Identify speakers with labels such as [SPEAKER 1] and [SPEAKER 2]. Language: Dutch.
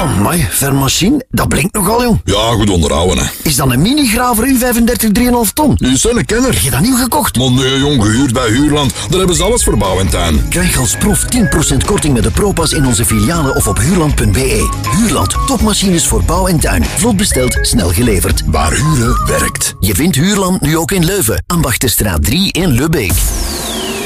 [SPEAKER 1] Amai, Vermachine, dat blinkt nogal, jong.
[SPEAKER 2] Ja, goed onderhouden, hè.
[SPEAKER 1] Is dat een mini-graver U35 3,5 ton?
[SPEAKER 2] Die is een kenner.
[SPEAKER 1] Heb je dat nieuw gekocht?
[SPEAKER 2] Maar nee, jong, gehuurd bij Huurland. Daar hebben ze alles voor bouw en tuin.
[SPEAKER 1] Krijg als proef 10% korting met de ProPass in onze filialen of op huurland.be. Huurland, topmachines voor bouw en tuin. Vlot besteld, snel geleverd.
[SPEAKER 2] Waar huren werkt.
[SPEAKER 1] Je vindt Huurland nu ook in Leuven, Ambachtenstraat 3 in Lubbeek.